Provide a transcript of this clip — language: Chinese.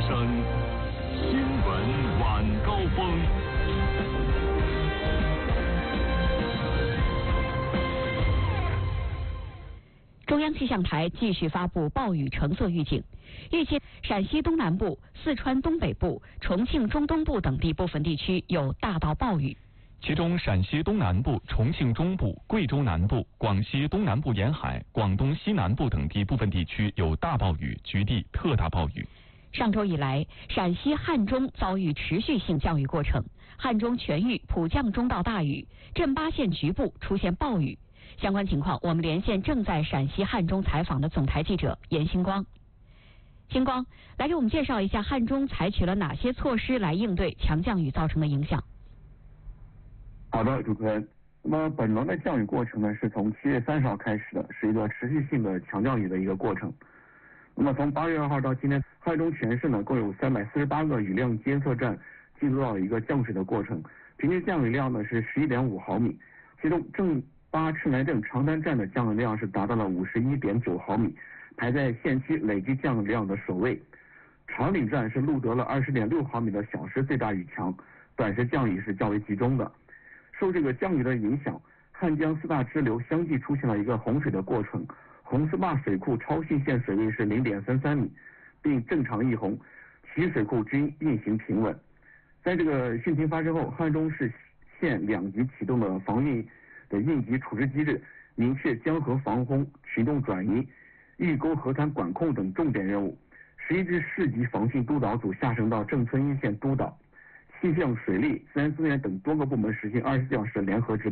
声，新闻晚高峰。 中央气象台继续发布暴雨橙色预警，预计陕西东南部、四川东北部、重庆中东部等地部分地区有大到暴雨。 其中，陕西东南部、重庆中部、贵州南部、广西东南部沿海、广东西南部等地部分地区有大暴雨，局地特大暴雨。 上周以来，陕西汉中遭遇持续性降雨过程，汉中全域普降中到大雨，镇巴县局部出现暴雨。相关情况，我们连线正在陕西汉中采访的总台记者严星光。星光，来给我们介绍一下汉中采取了哪些措施来应对强降雨造成的影响。 好的，主持人。那么本轮的降雨过程呢，是从7月30号开始的，是一个持续性的强降雨的一个过程。那么从8月2号到今天，汉中全市呢共有348个雨量监测站记录到了一个降水的过程，平均降雨量呢是11.5毫米，其中镇巴赤南镇长滩站的降雨量是达到了51.9毫米，排在县区累计降雨量的首位。长岭站是录得了20.6毫米的小时最大雨强，短时降雨是较为集中的。受这个降雨的影响，汉江4大支流相继出现了一个洪水的过程，红四坝水库超汛线水位是0.33米，并正常溢洪，其余水库均运行平稳。在这个汛情发生后，汉中市县2级启动了防汛的应急处置机制，明确江河防洪、群众转移、峪沟河滩管控等重点任务。11支市级防汛督导组下升到镇村一线督导，气象、水利、自然资源等多个部门实行24小时联合指导。